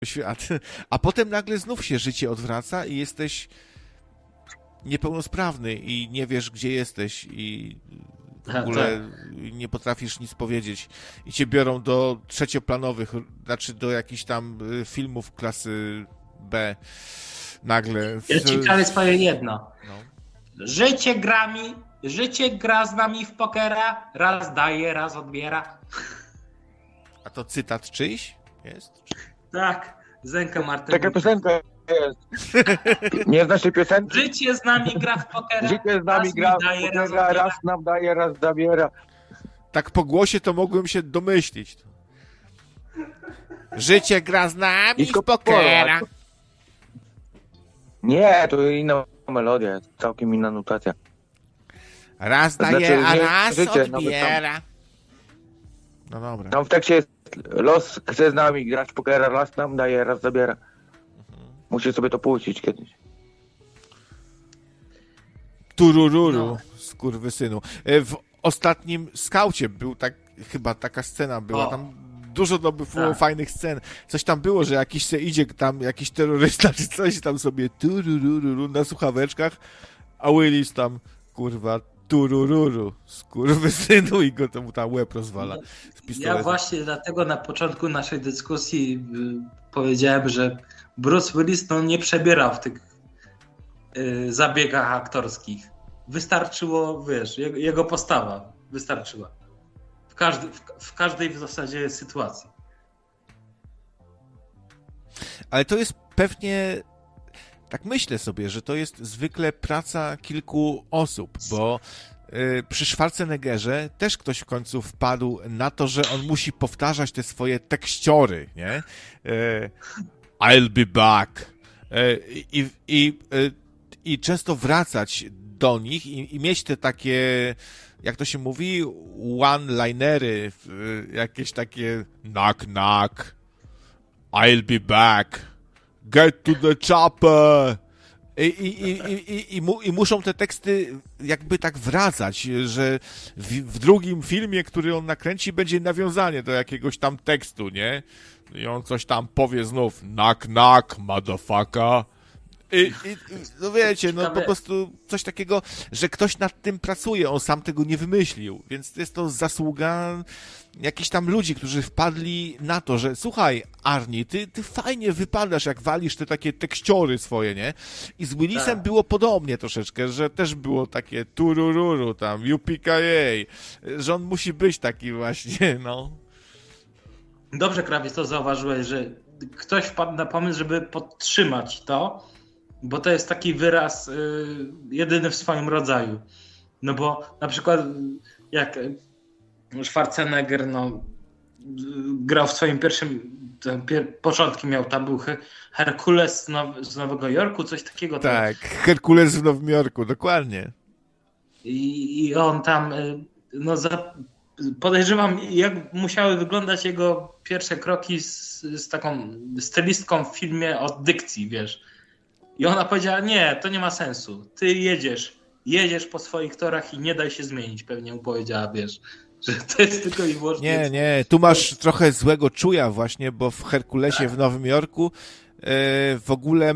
świat. A potem nagle znów się życie odwraca i jesteś niepełnosprawny i nie wiesz, gdzie jesteś i w ogóle nie potrafisz nic powiedzieć. I cię biorą do trzecioplanowych, znaczy do jakichś tam filmów klasy B nagle. Ja ciekawe swoje jedno. No. Życie gra z nami w pokera, raz daje, raz odbiera. A to cytat czyjś jest? Tak, Zenka Martynowicza. Taka piosenka jest. Nie znasz tej piosenki? Życie z nami gra w pokera. Życie z nami gra w pokera, raz nam daje, raz zabiera. Tak po głosie to mogłem się domyślić. Życie gra z nami w pokera. Nie, to inna melodia, całkiem inna nutacja. Raz daje, a raz odbiera. No dobra. Tam w tekście jest los chce z nami grać w pokera, raz nam daje, raz zabiera. Musisz sobie to puścić kiedyś. Turururu, skurwysynu. W ostatnim skaucie był chyba taka scena była, tam dużo było fajnych scen. Coś tam było, że jakiś se idzie tam, jakiś terrorysta czy coś tam sobie turururu na słuchaweczkach, a Willis tam, kurwa, turururu, skurwysynu i go temu tam łeb rozwala z pistoletem. Ja właśnie dlatego na początku naszej dyskusji powiedziałem, że Bruce Willis nie przebierał w tych zabiegach aktorskich. Wystarczyło, wiesz, jego postawa wystarczyła. W każdej w zasadzie sytuacji. Ale to jest pewnie, tak myślę sobie, że to jest zwykle praca kilku osób, bo przy Schwarzeneggerze też ktoś w końcu wpadł na to, że on musi powtarzać te swoje tekściory, nie? I'll be back. I często wracać do nich i mieć te takie, jak to się mówi, one-linery, jakieś takie knock, knock, I'll be back, get to the chopper. I muszą te teksty jakby tak wracać, że w drugim filmie, który on nakręci, będzie nawiązanie do jakiegoś tam tekstu, nie? I on coś tam powie znów, knock, knock, motherfucker. No wiecie, no po prostu coś takiego, że ktoś nad tym pracuje, on sam tego nie wymyślił, więc jest to zasługa jakichś tam ludzi, którzy wpadli na to, że słuchaj, Arnie, ty fajnie wypadasz, jak walisz te takie tekściory swoje, nie? I z Willisem było podobnie troszeczkę, że też było takie turururu tam, UPKA, że on musi być taki właśnie, no. Dobrze, Krawiec, to zauważyłeś, że ktoś wpadł na pomysł, żeby podtrzymać to, bo to jest taki wyraz jedyny w swoim rodzaju. No bo na przykład jak Schwarzenegger grał w swoim pierwszym, początki miał, tam był Herkules z Nowego Jorku, coś takiego. Tak, Herkules w Nowym Jorku, dokładnie. I on tam, podejrzewam, jak musiały wyglądać jego pierwsze kroki z taką stylistką w filmie o dykcji, wiesz. I ona powiedziała, nie, to nie ma sensu. Ty jedziesz po swoich torach i nie daj się zmienić. Pewnie mu powiedziała, wiesz, że to jest tylko i wyłącznie... Nie, tu masz trochę złego czuja właśnie, bo w Herkulesie w Nowym Jorku w ogóle...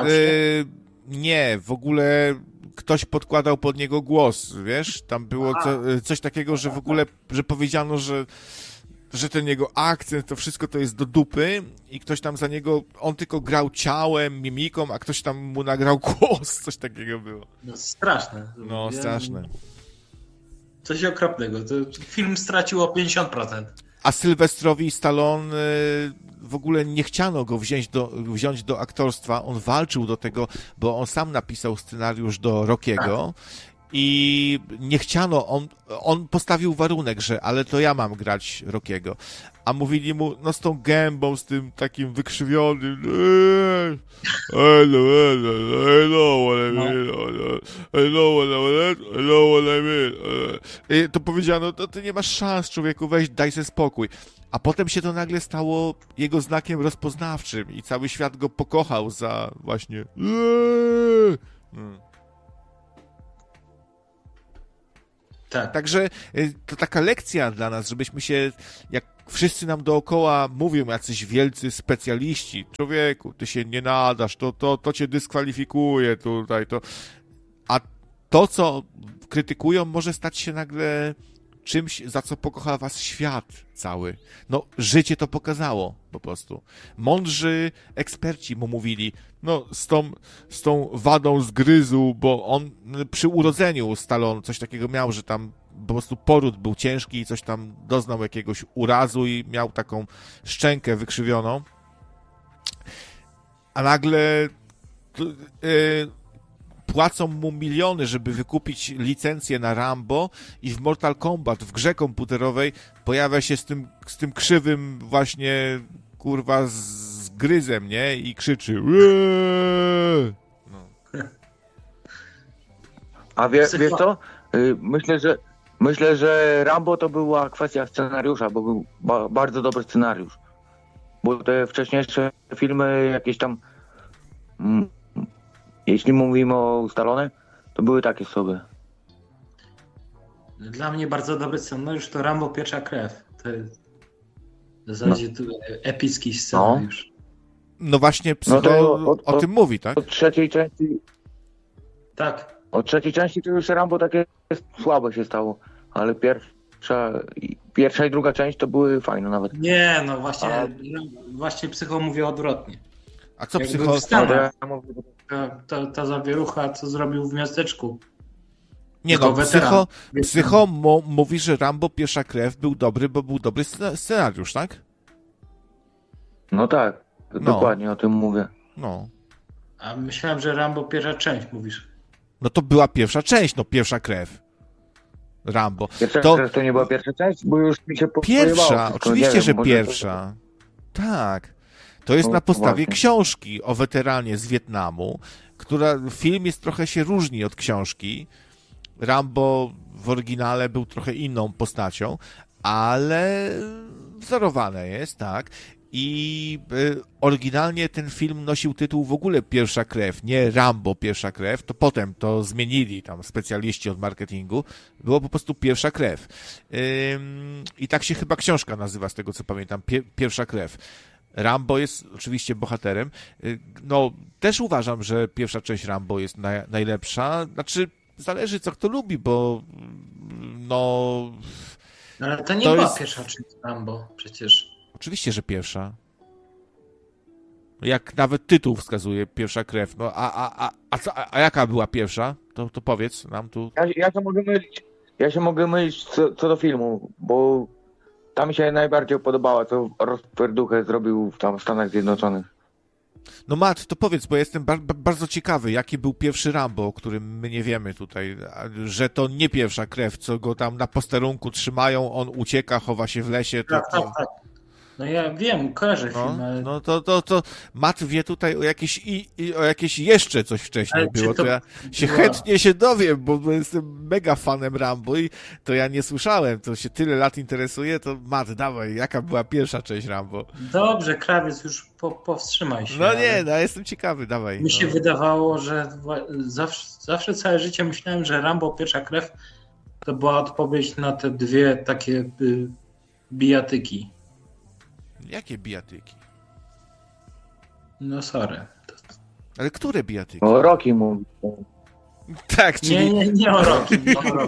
nie, w ogóle ktoś podkładał pod niego głos, wiesz? Tam było coś takiego, że w ogóle, że powiedziano, że ten jego akcent, to wszystko to jest do dupy i ktoś tam za niego, on tylko grał ciałem, mimiką, a ktoś tam mu nagrał głos, coś takiego było. No straszne. No, straszne. Coś okropnego. To film stracił o 50%. A Sylwestrowi Stallone w ogóle nie chciano go wziąć do aktorstwa, on walczył do tego, bo on sam napisał scenariusz do Rockiego. I nie chciano, on postawił warunek, że ale to ja mam grać Rockiego. A mówili mu, no z tą gębą, z tym takim wykrzywionym I know what I mean. I to powiedziano, to ty nie masz szans, człowieku, weź, daj sobie spokój. A potem się to nagle stało jego znakiem rozpoznawczym i cały świat go pokochał za właśnie Tak. Także to taka lekcja dla nas, żebyśmy się, jak wszyscy nam dookoła mówią jacyś wielcy specjaliści, człowieku, ty się nie nadasz, to cię dyskwalifikuje tutaj, to... A to, co krytykują, może stać się nagle czymś, za co pokocha was świat cały. No, życie to pokazało po prostu. Mądrzy eksperci mu mówili, no, z tą wadą zgryzu, bo on przy urodzeniu Stallone coś takiego miał, że tam po prostu poród był ciężki i coś tam doznał jakiegoś urazu i miał taką szczękę wykrzywioną. A nagle płacą mu miliony, żeby wykupić licencję na Rambo i w Mortal Kombat, w grze komputerowej pojawia się z tym krzywym właśnie, kurwa, z gryzem, nie? I krzyczy no. A wiesz co? Myślę, że Rambo to była kwestia scenariusza, bo był bardzo dobry scenariusz. Bo te wcześniejsze filmy jakieś tam, jeśli mówimy o Stallone, to były takie sobie. Dla mnie bardzo dobry scenariusz to Rambo Pierwsza Krew. To jest w zasadzie epicki scenariusz. No właśnie Psycho o tym mówi, tak? Od trzeciej części... Tak. Od trzeciej części to już Rambo takie słabe się stało, ale pierwsza i druga część to były fajne nawet. Nie, no właśnie Psycho mówi odwrotnie. A co Jakby Psycho... Ta zawierucha, co zrobił w miasteczku. Nie no, Psycho mówi, że Rambo Pierwsza Krew był dobry, bo był dobry scenariusz, tak? No tak, dokładnie o tym mówię. No. A myślałem, że Rambo Pierwsza Część mówisz. No to była pierwsza część, no Pierwsza Krew. Rambo. Pierwsza krew to nie była pierwsza część, bo już mi się Pierwsza, oczywiście, że pierwsza. Tak. To jest na podstawie książki o weteranie z Wietnamu, film jest trochę się różni od książki. Rambo w oryginale był trochę inną postacią, ale wzorowane jest, tak. I oryginalnie ten film nosił tytuł w ogóle Pierwsza Krew, nie Rambo Pierwsza Krew, to potem to zmienili tam specjaliści od marketingu, było po prostu Pierwsza Krew. I tak się chyba książka nazywa, z tego co pamiętam, Pierwsza Krew. Rambo jest oczywiście bohaterem. No, też uważam, że pierwsza część Rambo jest najlepsza. Znaczy, zależy co kto lubi, bo no... Ale to nie była pierwsza część Rambo przecież. Oczywiście, że pierwsza. Jak nawet tytuł wskazuje, Pierwsza Krew. No, a jaka była pierwsza? To powiedz nam tu. Ja się mogę mylić co do filmu, bo tam mi się najbardziej podobała, co rozpierduchę zrobił tam w Stanach Zjednoczonych. No Matt, to powiedz, bo jestem bardzo ciekawy, jaki był pierwszy Rambo, o którym my nie wiemy tutaj, że to nie Pierwsza Krew, co go tam na posterunku trzymają, on ucieka, chowa się w lesie. Tak. No ja wiem, kojarzę film, ale... No to Matt wie tutaj o jakieś jeszcze coś wcześniej ale było, to ja się chętnie się dowiem, bo jestem mega fanem Rambo i to ja nie słyszałem, to się tyle lat interesuje, to Matt, dawaj, jaka była pierwsza część Rambo? Dobrze, krawiec, już powstrzymaj się. No nie, no jestem ciekawy, dawaj. Mi się wydawało, że zawsze całe życie myślałem, że Rambo Pierwsza Krew to była odpowiedź na te dwie takie bijatyki. Jakie bijatyki? No sorry. Ale które bijatyki? O Rocky mówi. Tak, czyli... Nie o Rocky.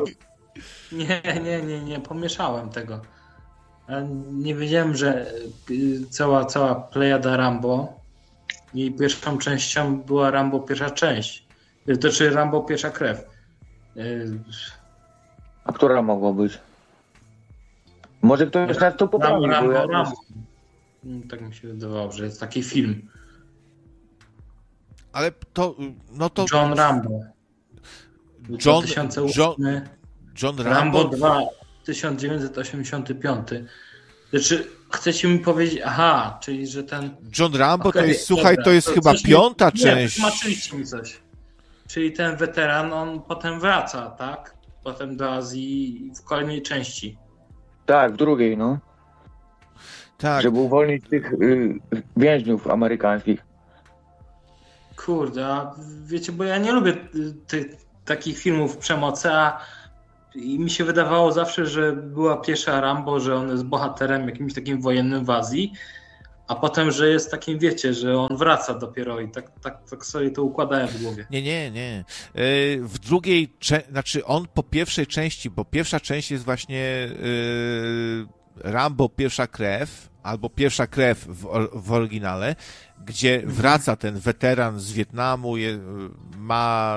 Nie, pomieszałem tego. Nie wiedziałem, że cała plejada Rambo jej pierwszą częścią była Rambo Pierwsza Część. To znaczy Rambo Pierwsza Krew. A która mogła być? Może ktoś nas to poprawi. Rambo. Tak mi się wydawało, że jest taki film. Ale to... No to... John Rambo. 2008. John Rambo 2, 1985. Znaczy, chcecie mi powiedzieć, czyli że ten... John Rambo to jest, słuchaj, to jest chyba piąta część. Tłumaczyliście mi coś. Czyli ten weteran, on potem wraca, tak? Potem do Azji w kolejnej części. Tak, w drugiej, no. Tak. Żeby uwolnić tych więźniów amerykańskich. Kurde, a wiecie, bo ja nie lubię takich filmów przemocy, a i mi się wydawało zawsze, że była pierwsza Rambo, że on jest bohaterem jakimś takim wojennym w Azji, a potem, że jest takim, wiecie, że on wraca dopiero i tak sobie to układałem w głowie. Nie. W drugiej, znaczy on po pierwszej części, bo pierwsza część jest właśnie Rambo Pierwsza Krew, albo Pierwsza Krew w oryginale, gdzie wraca ten weteran z Wietnamu, ma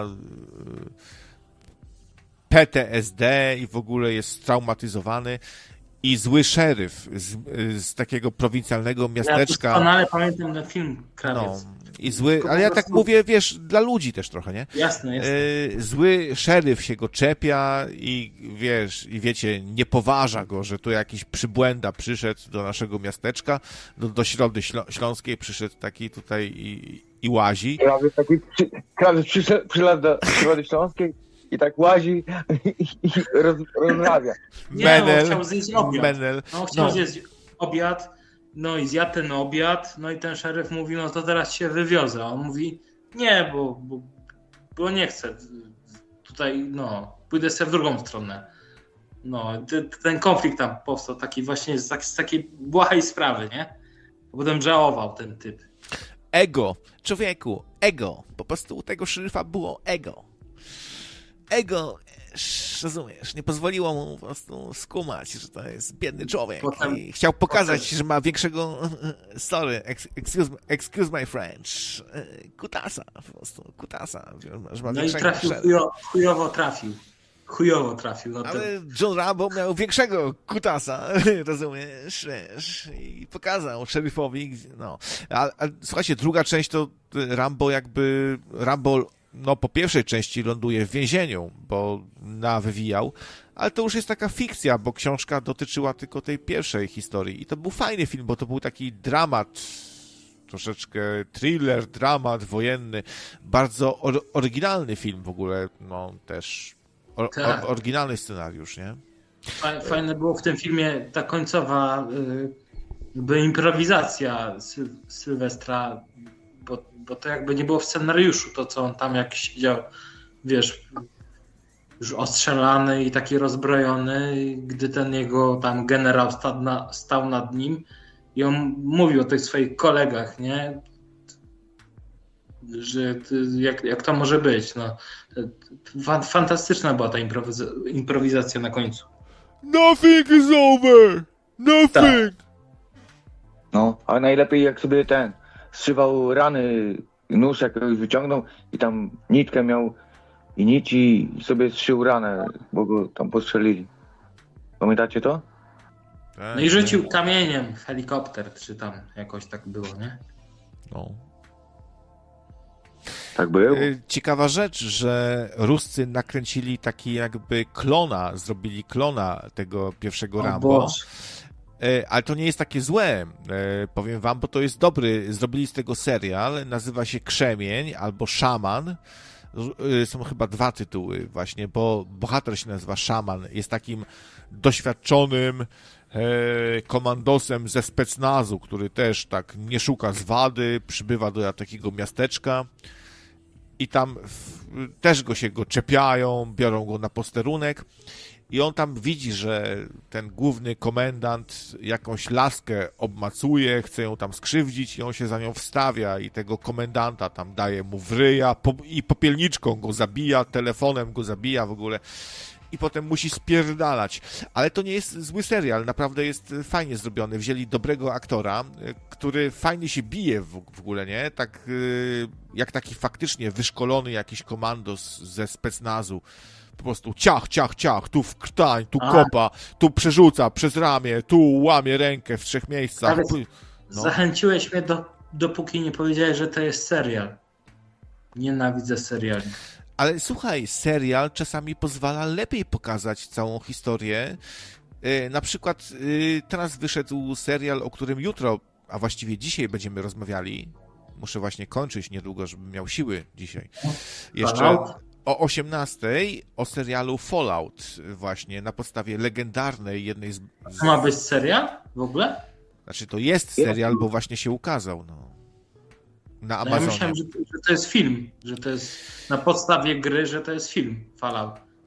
PTSD i w ogóle jest straumatyzowany. I zły szeryf z takiego prowincjalnego miasteczka. Ja doskonale pamiętam ten film, Krawiec. No, i zły, ale ja tak mówię, wiesz, dla ludzi też trochę, nie? Jasne. Zły szeryf się go czepia i wiesz, i wiecie, nie poważa go, że tu jakiś przybłęda przyszedł do naszego miasteczka, do Środy Śląskiej przyszedł taki tutaj i łazi. Krawiec przyszedł do Środy Śląskiej i tak łazi i rozmawia. Nie, chciał zjeść obiad. Menel. Chciał zjeść obiad, no i zjadł ten obiad, no i ten szeryf mówi, no to teraz się wywiozę. A on mówi, nie, bo nie chcę. Tutaj, no, pójdę sobie w drugą stronę. No, ten konflikt tam powstał taki właśnie z takiej błahej sprawy, nie? Potem żałował ten typ. Ego, człowieku, ego. Po prostu u tego szeryfa było ego. Ego, rozumiesz, nie pozwoliło mu po prostu skumać, że to jest biedny człowiek. I chciał pokazać, że ma większego, sorry, excuse my French, kutasa, po prostu, kutasa. Że ma no i trafił, chujowo trafił. No ale John Rambo miał większego kutasa, rozumiesz, wiesz, i pokazał szeryfowi, no. A słuchajcie, druga część to Rambo no po pierwszej części ląduje w więzieniu, bo wywijał, ale to już jest taka fikcja, bo książka dotyczyła tylko tej pierwszej historii i to był fajny film, bo to był taki dramat, troszeczkę thriller, dramat wojenny, bardzo oryginalny film w ogóle, no też oryginalny scenariusz, nie? Fajne było w tym filmie ta końcowa jakby improwizacja Sylwestra, bo to jakby nie było w scenariuszu, to co on tam jak siedział, wiesz, już ostrzelany i taki rozbrojony, gdy ten jego tam generał stał nad nim i on mówił o tych swoich kolegach, nie? Że jak to może być, no. Fantastyczna była ta improwizacja na końcu. Nothing is over! Nothing! Tak. No, a najlepiej jak sobie zszywał rany, nóż jakoś wyciągnął i tam nitkę miał i nici sobie zszył ranę, bo go tam postrzelili. Pamiętacie to? No i rzucił kamieniem w helikopter, czy tam jakoś tak było, nie? No. Tak było. Ciekawa rzecz, że Ruscy nakręcili taki jakby zrobili klona tego pierwszego Rambo. Ale to nie jest takie złe, powiem wam, bo to jest dobry. Zrobili z tego serial, nazywa się Krzemień albo Szaman. Są chyba 2 tytuły właśnie, bo bohater się nazywa Szaman. Jest takim doświadczonym komandosem ze specnazu, który też tak nie szuka zwady, przybywa do takiego miasteczka i tam też go czepiają, biorą go na posterunek. I on tam widzi, że ten główny komendant jakąś laskę obmacuje, chce ją tam skrzywdzić i on się za nią wstawia i tego komendanta tam daje mu w ryja i popielniczką go zabija, telefonem go zabija w ogóle i potem musi spierdalać. Ale to nie jest zły serial, naprawdę jest fajnie zrobiony. Wzięli dobrego aktora, który fajnie się bije w ogóle, nie? Tak jak taki faktycznie wyszkolony jakiś komandos ze specnazu. Po prostu ciach, tu wkrtań, tu kopa, tu przerzuca przez ramię, tu łamie rękę w 3 miejscach. No. Zachęciłeś mnie dopóki nie powiedziałeś, że to jest serial. Nienawidzę seriali. Ale słuchaj, serial czasami pozwala lepiej pokazać całą historię. Na przykład teraz wyszedł serial, o którym jutro, a właściwie dzisiaj będziemy rozmawiali. Muszę właśnie kończyć niedługo, żebym miał siły dzisiaj. Jeszcze o 18:00 o serialu Fallout właśnie, na podstawie legendarnej jednej z... To ma być serial w ogóle? Znaczy to jest serial, bo właśnie się ukazał, no. Na Amazonie. Ja myślałem, że to jest film, że to jest na podstawie gry, że to jest film Fallout.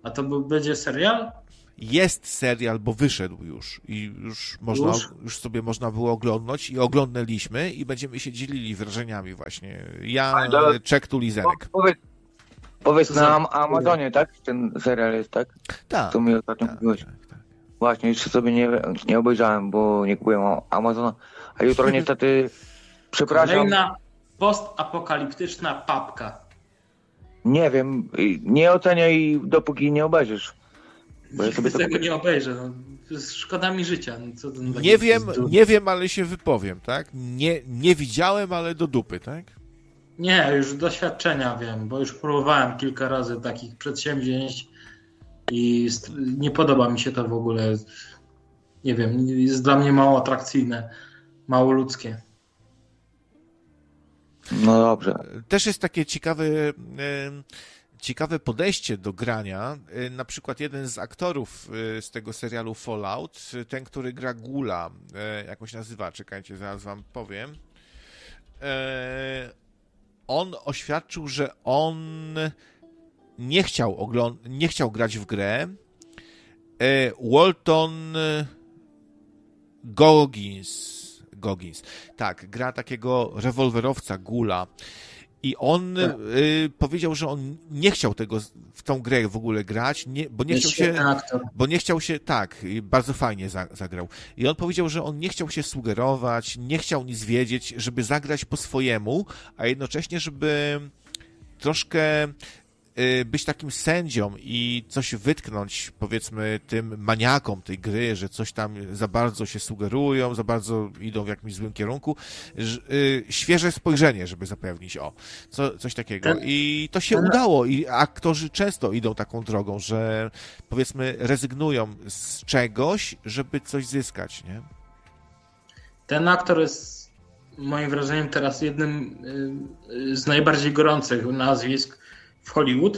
A to będzie serial? Jest serial, bo wyszedł już i już sobie można było oglądać i oglądaliśmy i będziemy się dzielili wrażeniami właśnie. Ja, Czek Tulizenek. Powiedz na Amazonie, tak? Ten serial jest, tak? Tak. To mi ostatnio mówiłeś. Tak. Właśnie, jeszcze sobie nie obejrzałem, bo nie kupiłem Amazona. A jutro niestety, przepraszam. Kolejna postapokaliptyczna papka. Nie wiem, nie oceniaj dopóki nie obejrzysz. Bo ja sobie Tego nie obejrzę. No. Szkoda mi życia. No, co to nie wiem, ale się wypowiem, tak? Nie widziałem, ale do dupy, tak? Nie, już doświadczenia wiem, bo już próbowałem kilka razy takich przedsięwzięć i nie podoba mi się to w ogóle. Nie wiem, jest dla mnie mało atrakcyjne, mało ludzkie. No dobrze. Też jest takie ciekawe podejście do grania. Na przykład jeden z aktorów z tego serialu Fallout, ten, który gra Gula, jakoś nazywa, czekajcie, zaraz wam powiem. On oświadczył, że on nie chciał grać w grę. Walton Goggins. Tak, gra takiego rewolwerowca Gula. I on powiedział, że on nie chciał w tą grę w ogóle grać, bo nie chciał się, tak, bardzo fajnie zagrał. I on powiedział, że on nie chciał się sugerować, nie chciał nic wiedzieć, żeby zagrać po swojemu, a jednocześnie, żeby troszkę być takim sędzią i coś wytknąć, powiedzmy, tym maniakom tej gry, że coś tam za bardzo się sugerują, za bardzo idą w jakimś złym kierunku. Świeże spojrzenie, żeby zapewnić, coś takiego. I to się udało i aktorzy często idą taką drogą, że powiedzmy rezygnują z czegoś, żeby coś zyskać, nie? Ten aktor jest moim wrażeniem teraz jednym z najbardziej gorących nazwisk w Hollywood.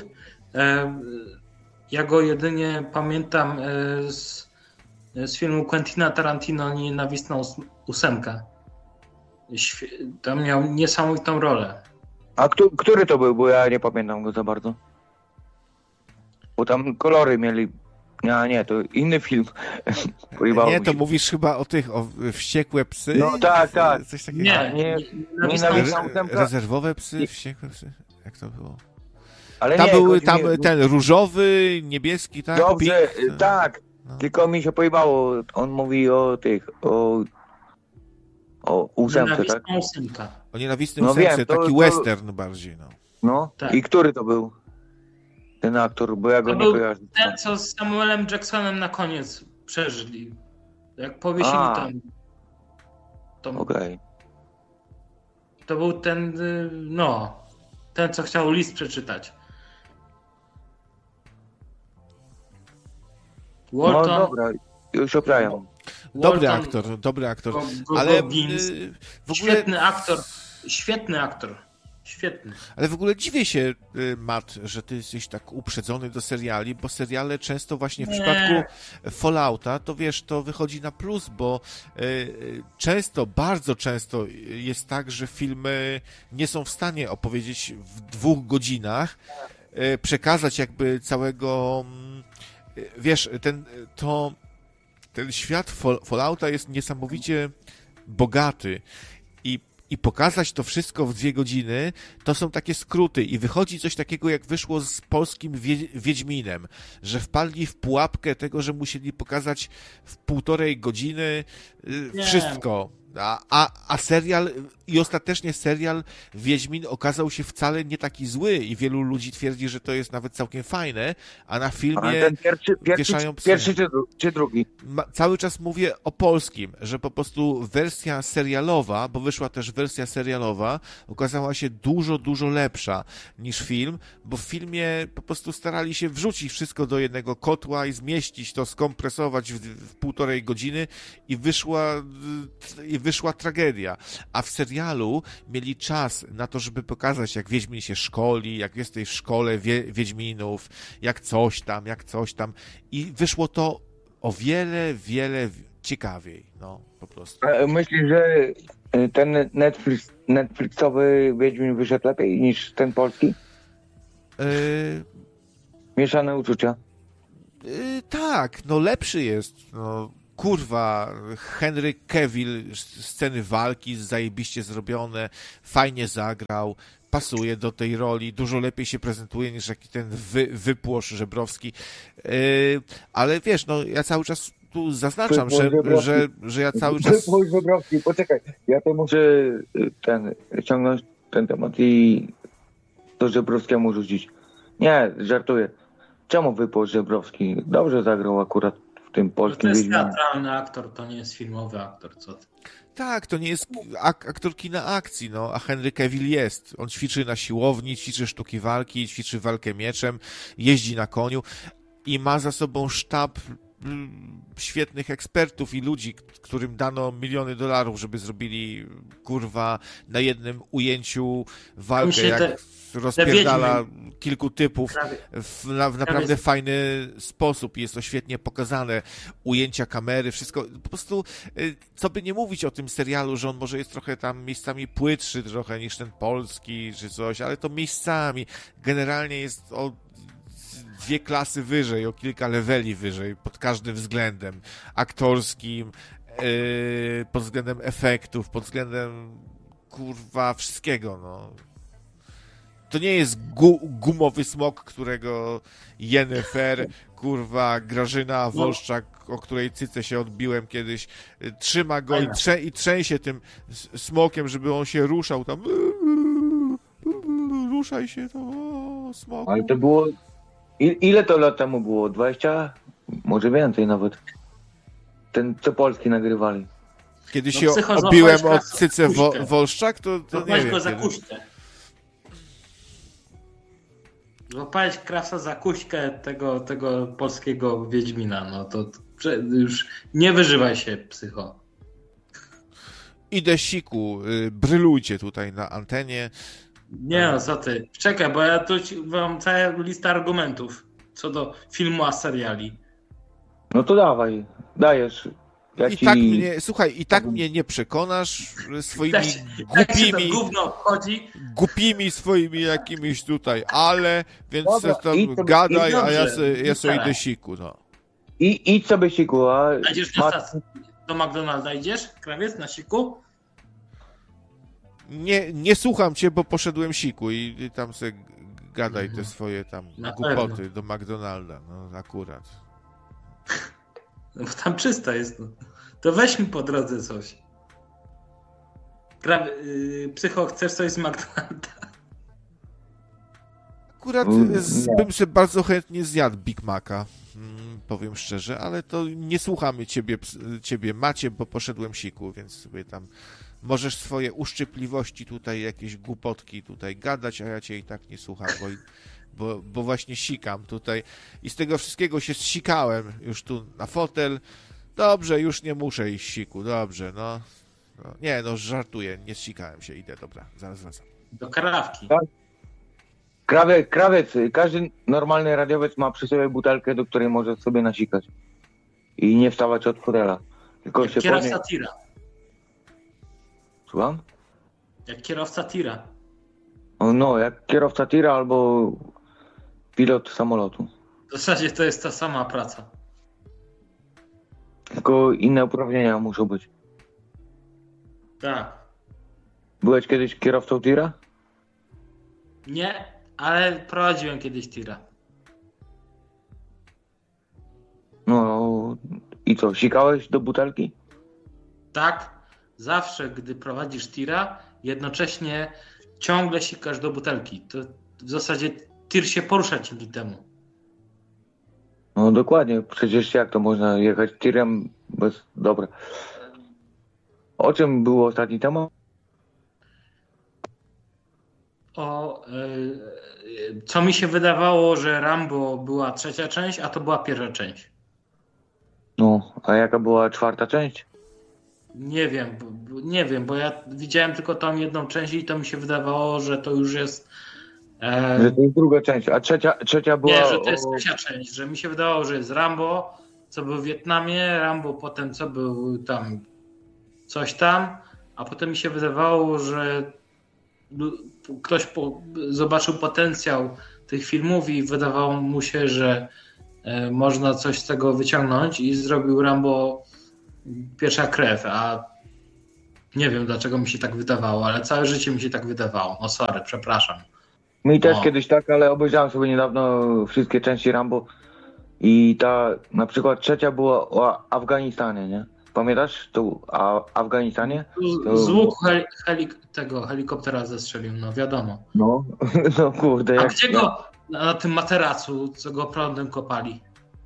Ja go jedynie pamiętam z filmu Quentina Tarantino Nienawistna ósemka. Tam miał niesamowitą rolę. A który to był? Bo ja nie pamiętam go za bardzo. Bo tam kolory mieli. Nie, to inny film. Nie, to mówisz chyba o wściekłe psy? No tak. Coś takiego. Nie. Rezerwowe psy, wściekłe psy. Jak to było? Ale tam był ten różowy, niebieski, tak? Dobrze, Pink. tak. No. Tylko mi się pojebało. On mówi o ósemce, tak? Ósemka. O nienawistnym ósemce, taki western bardziej, no. No, tak. I który to był? Ten aktor, bo ja go nie kojarzę. Ten, co z Samuelem Jacksonem na koniec przeżyli. Jak powiesili tam. Okej. To był ten, ten, co chciał list przeczytać. Walton, no dobra, już oprawiam. Dobry aktor. Ale w ogóle... Świetny aktor. Świetny. Ale w ogóle dziwię się, Matt, że ty jesteś tak uprzedzony do seriali, bo seriale często właśnie w przypadku Fallouta, to wiesz, to wychodzi na plus, bo bardzo często jest tak, że filmy nie są w stanie opowiedzieć w 2 godzinach, przekazać jakby całego, wiesz, ten świat Fallouta jest niesamowicie bogaty i pokazać to wszystko w 2 godziny, to są takie skróty i wychodzi coś takiego, jak wyszło z polskim Wiedźminem, że wpadli w pułapkę tego, że musieli pokazać w 1,5 godziny wszystko. A serial, i ostatecznie serial Wiedźmin okazał się wcale nie taki zły i wielu ludzi twierdzi, że to jest nawet całkiem fajne, a na filmie ten wieszają psy. Pierwszy czy drugi? Cały czas mówię o polskim, że po prostu wersja serialowa, bo wyszła też wersja serialowa, okazała się dużo lepsza niż film, bo w filmie po prostu starali się wrzucić wszystko do jednego kotła i zmieścić to, skompresować w 1,5 godziny i wyszła tragedia. A w serialu mieli czas na to, żeby pokazać, jak Wiedźmin się szkoli, jak jest w szkole Wiedźminów, jak coś tam. I wyszło to o wiele ciekawiej. No, po prostu. Myślisz, że ten Netflixowy Wiedźmin wyszedł lepiej niż ten polski? Mieszane uczucia. Tak, no lepszy jest. No, kurwa, Henry Cavill, sceny walki zajebiście zrobione, fajnie zagrał, pasuje do tej roli, dużo lepiej się prezentuje niż jaki ten wypłosz Żebrowski. Ale wiesz, no ja cały czas tu zaznaczam, że ja cały czas... Wypłosz Żebrowski, poczekaj, ja to muszę ciągnąć ten temat i to Żebrowskiemu rzucić. Nie, żartuję. Czemu wypłosz Żebrowski? Dobrze zagrał akurat w tym polskim To jest Wiedźminie. teatralny aktor, to nie jest filmowy aktor, co ty? Tak, to nie jest aktor kina akcji, no, a Henry Cavill jest. On ćwiczy na siłowni, ćwiczy sztuki walki, ćwiczy walkę mieczem, jeździ na koniu i ma za sobą sztab świetnych ekspertów i ludzi, którym dano miliony $, żeby zrobili, kurwa, na jednym ujęciu walkę, jak rozpierdala kilku typów w naprawdę fajny sposób. Jest to świetnie pokazane. Ujęcia kamery, wszystko. Po prostu, co by nie mówić o tym serialu, że on może jest trochę tam miejscami płytszy trochę niż ten polski, czy coś, ale to miejscami. Generalnie jest o 2 klasy wyżej, o kilka leveli wyżej, pod każdym względem. Aktorskim, pod względem efektów, pod względem, kurwa, wszystkiego, no. To nie jest gumowy smok, którego Yennefer, kurwa, Grażyna Wolszczak, o której cyce się odbiłem kiedyś, trzyma go i trzęsie tym smokiem, żeby on się ruszał tam. Ruszaj się, to smoku. Ale to było... Ile to lat temu było? 20? Może więcej nawet. Ten, co Polski nagrywali. Kiedy się odbiłem od cyce Wolszczak, to nie wiem. Go za kuśkę. Złapałeś Krasa za kuśkę tego polskiego Wiedźmina, no to już nie wyżywaj się, psycho. Idę siku, brylujcie tutaj na antenie. Nie no, co ty. Czekaj, bo ja tu mam całą listę argumentów co do filmu a seriali. No to dawaj, dajesz. Ja I tak mnie nie przekonasz swoimi głupimi, głupimi swoimi jakimiś tutaj, ale, więc dobra, tam gadaj, a ja sobie idę siku, no. Idź sobie siku, a... Idziesz na stację, do McDonalda idziesz, krawiec, na siku? Nie słucham cię, bo poszedłem siku i tam sobie gadaj te swoje tam głupoty do McDonalda, no akurat. No bo tam czysto jest, no. To weź mi po drodze coś. Psycho, chcesz coś z McDonalda? Akurat bym sobie bardzo chętnie zjadł Big Maca, powiem szczerze, ale to nie słuchamy ciebie Macie, bo poszedłem siku, więc sobie tam możesz swoje uszczypliwości tutaj, jakieś głupotki tutaj gadać, a ja cię i tak nie słucham, bo właśnie sikam tutaj i z tego wszystkiego się zsikałem już tu na fotel. Dobrze, już nie muszę iść siku, dobrze, no. Nie, no żartuję, nie zsikałem się, idę, dobra, zaraz wracam. Do karawki. Krawiec, każdy normalny radiowiec ma przy sobie butelkę, do której może sobie nasikać. I nie wstawać od fotela. Tylko jak się kierowca tira. Słucham? Jak kierowca tira. No, jak kierowca tira albo pilot samolotu. W zasadzie to jest ta sama praca. Tylko inne uprawnienia muszą być. Tak. Byłeś kiedyś kierowcą tira? Nie, ale prowadziłem kiedyś tira. No i co, sikałeś do butelki? Tak, zawsze gdy prowadzisz tira, jednocześnie ciągle sikasz do butelki. To w zasadzie tir się porusza dzięki temu. No dokładnie, przecież jak to można jechać tirem bez... Dobra. O czym był ostatni temat? Co mi się wydawało, że Rambo była 3. część, a to była 1. część. No, a jaka była 4. część? Nie wiem, bo ja widziałem tylko tą 1 część i to mi się wydawało, że to już jest... Że to jest 2. część, a trzecia była... Nie, że to jest 3. część, że mi się wydawało, że jest Rambo, co był w Wietnamie, Rambo potem co był tam coś tam, a potem mi się wydawało, że ktoś zobaczył potencjał tych filmów i wydawało mu się, że można coś z tego wyciągnąć i zrobił Rambo Pierwsza krew, a nie wiem dlaczego mi się tak wydawało, ale całe życie mi się tak wydawało. No sorry, przepraszam. Mi też kiedyś tak, ale obejrzałem sobie niedawno wszystkie części Rambo i ta na przykład trzecia była o Afganistanie, nie? Pamiętasz tu Afganistanie? Z łuku tego helikoptera zestrzelił, no wiadomo. No, no kurde. A gdzie go na tym materacu, co go prądem kopali?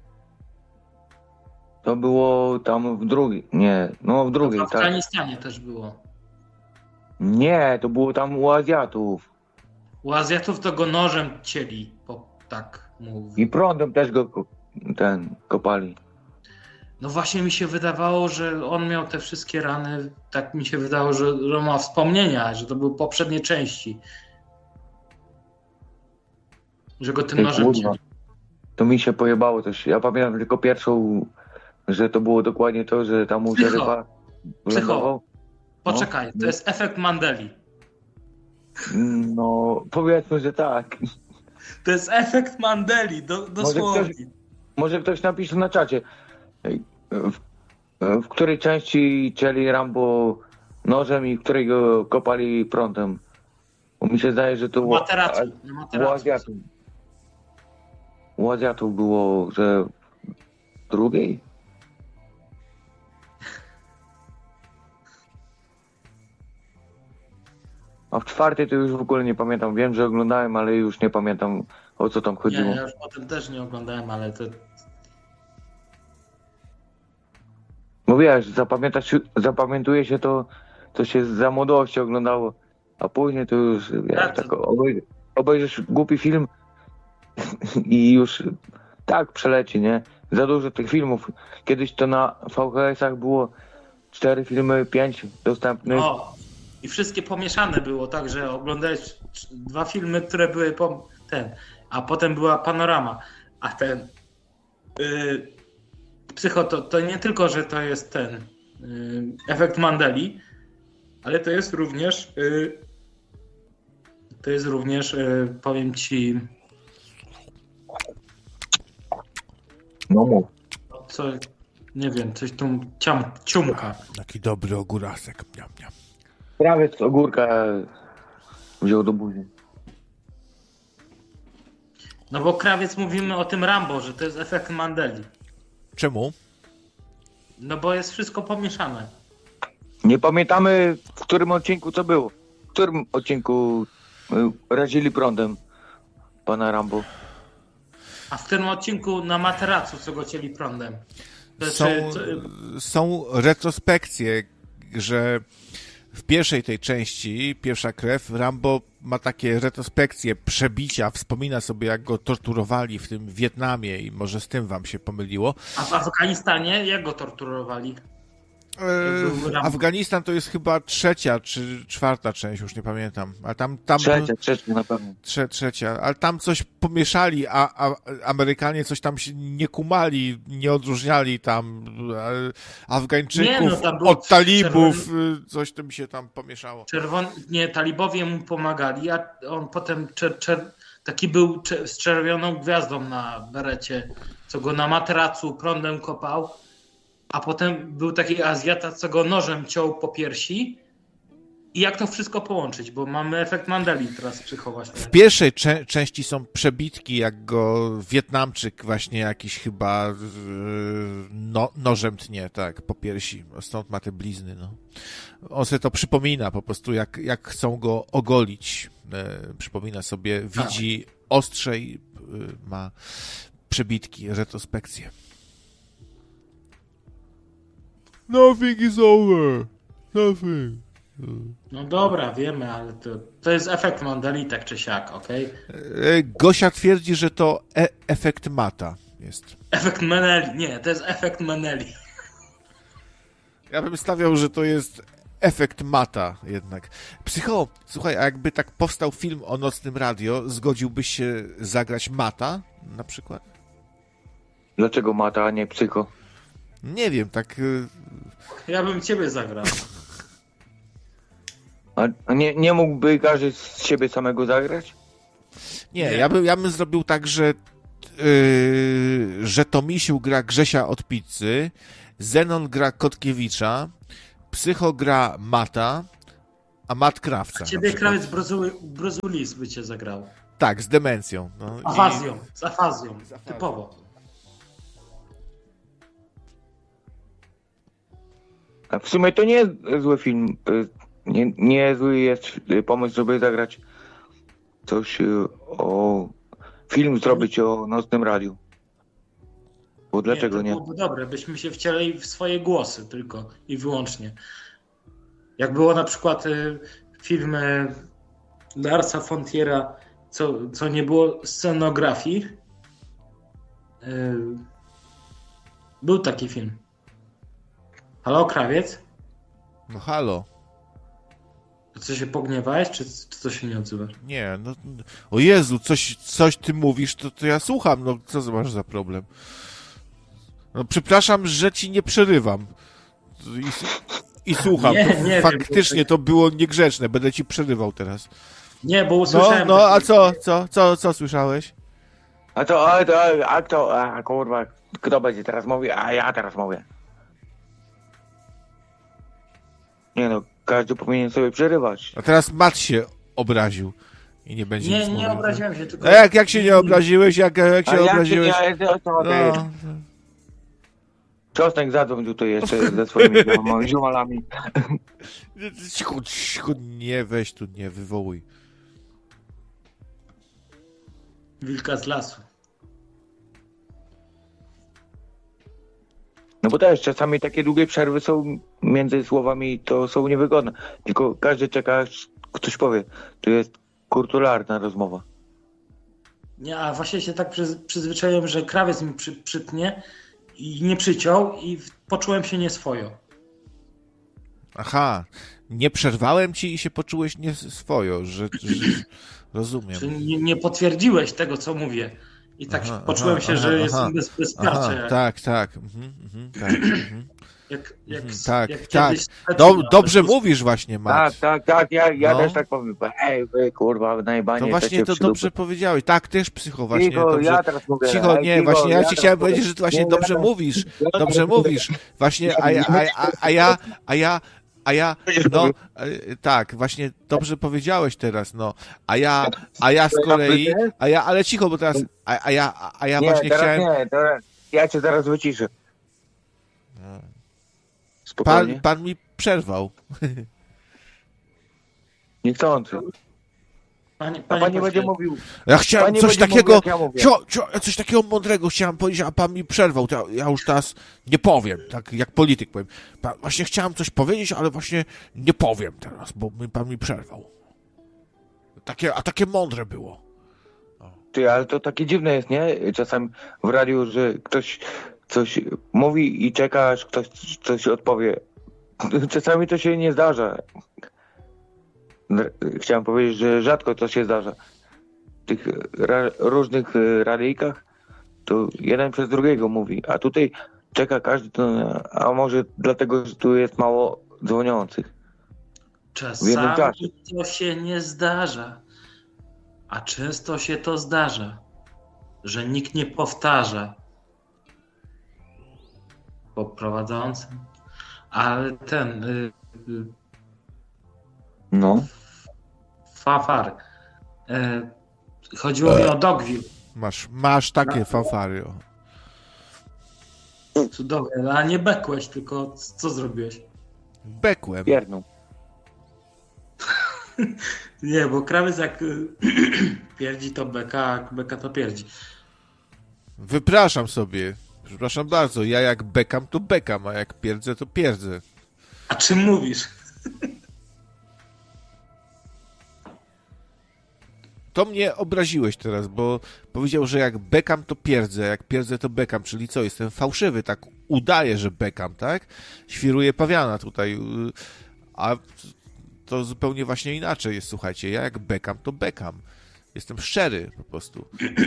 To było tam w drugiej, w drugiej, W Afganistanie też było. Nie, to było tam u Azjatów. U Azjatów to go nożem cieli, tak mówi. I prądem też go kopali. No właśnie mi się wydawało, że on miał te wszystkie rany, tak mi się wydawało, że ma wspomnienia, że to były poprzednie części. Że go tym nożem cieli. To mi się pojebało coś. Ja pamiętam tylko pierwszą, że to było dokładnie to, że tam u szeryfa Psycho. Poczekaj, to jest efekt Mandeli. No, powiedzmy, że tak. To jest Mandeli, dosłownie. Może ktoś napisze na czacie, w której części cieli Rambo nożem i w której go kopali prądem. Bo mi się zdaje, że to było... U Azjatów było, że w drugiej? A w czwartej to już w ogóle nie pamiętam. Wiem, że oglądałem, ale już nie pamiętam, o co tam chodziło. Nie, ja już potem też nie oglądałem, ale to... Bo wiesz, zapamiętuje się to, co się za młodości oglądało, a później to już, wiesz, tak obejrzysz głupi film i już tak przeleci, nie? Za dużo tych filmów. Kiedyś to na VHS-ach było 4 filmy, 5 dostępnych. O, i wszystkie pomieszane było, tak, że oglądałeś 2 filmy, które były a potem była panorama, a Psycho, to nie tylko, że to jest efekt Mandeli, ale to jest również powiem ci nie wiem, coś tu ciumka. Taki dobry ogórasek. Miam, miam. Krawiec ogórka wziął do buzi. No bo krawiec, mówimy o tym Rambo, że to jest efekt Mandeli. Czemu? No bo jest wszystko pomieszane. Nie pamiętamy, w którym odcinku co było. W którym odcinku razili prądem pana Rambo. A w którym odcinku na materacu, co go cieli prądem. Są retrospekcje, że w pierwszej tej części, Pierwsza krew, Rambo ma takie retrospekcje, przebicia, wspomina sobie, jak go torturowali w tym Wietnamie i może z tym wam się pomyliło. A w Afganistanie jak go torturowali? Afganistan to jest chyba 3. czy 4. część, już nie pamiętam. A tam trzecia na pewno. Trzecia, ale tam coś pomieszali, a Amerykanie coś tam się nie kumali, nie odróżniali tam Afgańczyków od talibów, coś to mi się tam pomieszało. Talibowie mu pomagali, a on potem taki był z czerwoną gwiazdą na berecie, co go na materacu prądem kopał. A potem był taki Azjata, co go nożem ciął po piersi. I jak to wszystko połączyć? Bo mamy efekt Mandeli teraz przychować. W pierwszej części są przebitki, jak go Wietnamczyk właśnie jakiś chyba nożem tnie, tak, po piersi. Stąd ma te blizny, no. On sobie to przypomina po prostu, jak chcą go ogolić. Przypomina sobie, widzi ostrze i ma przebitki, retrospekcje. Nothing is over. Nothing. No dobra, wiemy, ale to jest efekt Mandeli, tak czy siak, okej? Gosia twierdzi, że to efekt Mata jest. Efekt Meneli. Nie, to jest efekt Meneli. Ja bym stawiał, że to jest efekt Mata jednak. Psycho, słuchaj, a jakby tak powstał film o Nocnym Radio, zgodziłbyś się zagrać Mata na przykład? Dlaczego Mata, a nie Psycho? Nie wiem, tak... Ja bym ciebie zagrał. A nie mógłby każdy z siebie samego zagrać? Nie, ja bym zrobił tak, że że Tomisiu gra Grzesia od pizzy, Zenon gra Kotkiewicza, Psycho gra Mata, a Matt Krawca. A ciebie krawiec Brozulis by cię zagrał. Tak, z demencją. No, Z afazją, typowo. A w sumie to nie jest zły film. Nie zły jest pomysł, żeby zagrać coś film zrobić o Nocnym Radiu. Bo dlaczego nie? To byłoby dobre, byśmy się wcielili w swoje głosy tylko i wyłącznie. Jak było na przykład film Larsa Fontiera, co nie było scenografii. Był taki film. Halo, krawiec? No halo. Co się pogniewałeś, czy to się nie odzywasz? Nie, no... O Jezu, coś ty mówisz, to ja słucham, no co masz za problem? No przepraszam, że ci nie przerywam. I słucham. Nie faktycznie wiem, to było niegrzeczne, będę ci przerywał teraz. Nie, bo usłyszałem... No, a co słyszałeś? A kurwa, kto będzie teraz mówił? A ja teraz mówię. Nie no, każdy powinien sobie przerywać. A teraz Matt się obraził i nie będzie nic Nie mówił. obraziłem się, tylko... A jak się nie obraziłeś? Jak się obraziłeś? No. Czosnek zadzwoń tutaj jeszcze ze swoimi ziomalami. Cicho, nie weź tu, nie wywołuj. Wilka z lasu. No bo też czasami takie długie przerwy są między słowami, to są niewygodne. Tylko każdy czeka, aż ktoś powie. To jest kulturalna rozmowa. Nie, a właśnie się tak przyzwyczaiłem, że krawiec mi przytnie i nie przyciął i poczułem się nieswojo. Aha, nie przerwałem ci i się poczułeś nieswojo, że rozumiem. Czyli nie potwierdziłeś tego, co mówię. I tak poczułem się, że jestem bezpieczny. Tak. Tak. Dobrze mówisz właśnie, Matt. Tak, ja też tak powiem. Ej, wy kurwa, najbanie. To właśnie to dobrze powiedziałeś. Tak, też psycho właśnie. Cicho, dobrze. ja teraz mówię. Cicho, nie, cicho, właśnie ja ci chciałem mówię. powiedzieć, że ty właśnie dobrze mówisz. Dobrze mówisz. Właśnie, a ja, no, tak, właśnie dobrze powiedziałeś teraz, no, a ja z kolei, ale cicho, bo teraz, a ja Nie, właśnie teraz chciałem... nie, teraz, ja cię zaraz wyciszę. Spokojnie. Pan mi przerwał. Niechcący. Pan nie będzie mówił. Ja chciałem coś takiego, mówił, jak ja mówię. coś takiego mądrego chciałem powiedzieć, a pan mi przerwał. To ja już teraz nie powiem, tak jak polityk powiem. Właśnie chciałem coś powiedzieć, ale właśnie nie powiem teraz, bo pan mi przerwał. Takie mądre było. Ty, ale to takie dziwne jest, nie? Czasami w radiu, że ktoś coś mówi i czeka, aż ktoś coś odpowie. Czasami to się nie zdarza. Chciałem powiedzieć, że rzadko to się zdarza. W tych różnych radyjkach to jeden przez drugiego mówi, a tutaj czeka każdy, a może dlatego, że tu jest mało dzwoniących. Czasami to się nie zdarza, a często się to zdarza, że nikt nie powtarza po prowadzącym, ale ten No. Fafar. Chodziło mi o Dogville. Masz takie fanfary. Cudownie, a nie bekłeś, tylko co zrobiłeś? Bekłem. Pierdną. Nie, bo krawiec jak pierdzi to beka, a beka to pierdzi. Wypraszam sobie. Przepraszam bardzo. Ja jak bekam, to bekam, a jak pierdzę, to pierdzę. A czym mówisz? To mnie obraziłeś teraz, bo powiedział, że jak bekam, to pierdzę, jak pierdzę, to bekam, czyli co, jestem fałszywy, tak udaję, że bekam, tak? Świruję pawiana tutaj, a to zupełnie właśnie inaczej jest, słuchajcie, ja jak bekam, to bekam. Jestem szczery po prostu.